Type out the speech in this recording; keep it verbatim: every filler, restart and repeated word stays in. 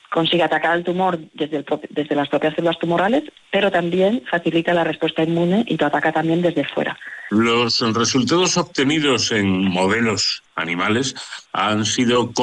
consigue atacar al tumor desde, el, desde las propias células tumorales, pero también facilita la respuesta inmune y lo ataca también desde fuera. Los resultados obtenidos en modelos animales han sido